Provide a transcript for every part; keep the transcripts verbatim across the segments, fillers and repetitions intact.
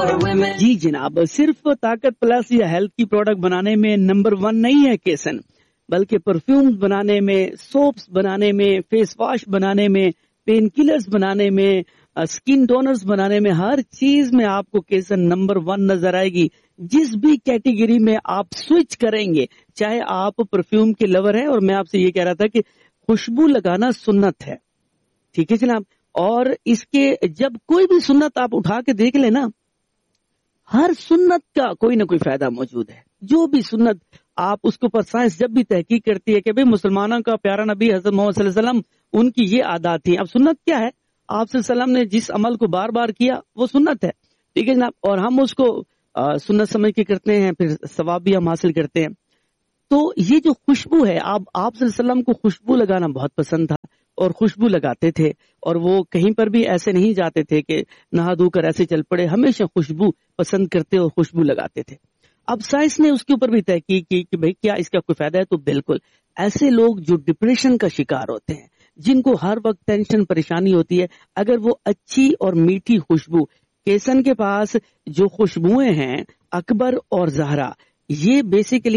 جی جناب, صرف طاقت پلس یا ہیلتھ کی پروڈکٹ بنانے میں نمبر ون نہیں ہے کیسن, بلکہ پرفیوم بنانے میں, سوپس بنانے میں, فیس واش بنانے میں, پین کلرز بنانے میں, اسکن ٹونرز بنانے میں, ہر چیز میں آپ کو کیسن نمبر ون نظر آئے گی. جس بھی کیٹیگری میں آپ سوئچ کریں گے, چاہے آپ پرفیوم کے لور ہیں, اور میں آپ سے یہ کہہ رہا تھا کہ خوشبو لگانا سنت ہے, ٹھیک ہے جناب, اور اس کے جب کوئی بھی سنت آپ اٹھا کے دیکھ لیں نا, ہر سنت کا کوئی نہ کوئی فائدہ موجود ہے. جو بھی سنت آپ اس کے اوپر سائنس جب بھی تحقیق کرتی ہے کہ بھئی مسلمانوں کا پیارا نبی حضرت محمد صلی اللہ علیہ وسلم ان کی یہ عادات تھی, اب سنت کیا ہے, آپ صلی اللہ علیہ وسلم نے جس عمل کو بار بار کیا وہ سنت ہے, ٹھیک ہے جناب, اور ہم اس کو سنت سمجھ کے کرتے ہیں, پھر ثواب بھی ہم حاصل کرتے ہیں. تو یہ جو خوشبو ہے, آپ آپ صلی اللہ علیہ وسلم کو خوشبو لگانا بہت پسند تھا اور خوشبو لگاتے تھے, اور وہ کہیں پر بھی ایسے نہیں جاتے تھے کہ نہا دھو کر ایسے چل پڑے, ہمیشہ خوشبو پسند کرتے اور خوشبو لگاتے تھے. اب سائنس نے اس کے اوپر بھی تحقیق کی کہ بھئی کیا اس کا کوئی فائدہ ہے, تو بالکل ایسے لوگ جو ڈپریشن کا شکار ہوتے ہیں, جن کو ہر وقت ٹینشن پریشانی ہوتی ہے, اگر وہ اچھی اور میٹھی خوشبو, کیسن کے پاس جو خوشبوئیں ہیں اکبر اور زہرا, یہ بیسیکلی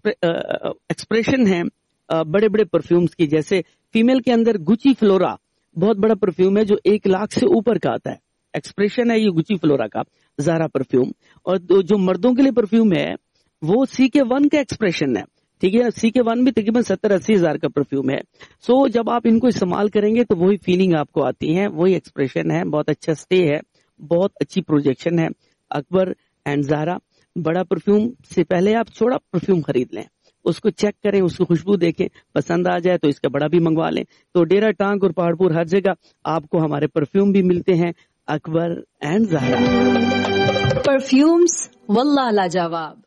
ایکسپریشن ہیں بڑے بڑے پرفیومز کی. جیسے فیمیل کے اندر گچی فلورا بہت بڑا پرفیوم ہے جو ایک لاکھ سے اوپر کا آتا ہے, ایکسپریشن ہے یہ گچی فلورا کا زہرا پرفیوم. اور جو مردوں کے لیے پرفیوم ہے وہ سی کے ون کا ایکسپریشن ہے, ٹھیک ہے, سی کے ون بھی تقریباً ستر اسی ہزار کا پرفیوم ہے. سو جب آپ ان کو استعمال کریں گے تو وہی فیلنگ آپ کو آتی ہے, وہی ایکسپریشن ہے, بہت اچھا اسٹے ہے, بہت اچھی پروجیکشن ہے. اکبر اینڈ زہرا بڑا پرفیوم سے پہلے آپ چھوٹا پرفیوم خرید لیں, اس کو چیک کریں, اس کو خوشبو دیکھیں, پسند آ جائے تو اس کا بڑا بھی منگوا لیں. تو ڈیرا ٹانک اور پہاڑپور ہر جگہ آپ کو ہمارے پرفیوم بھی ملتے ہیں, اکبر اینڈ زہرا. پرفیومز واللہ لاجواب.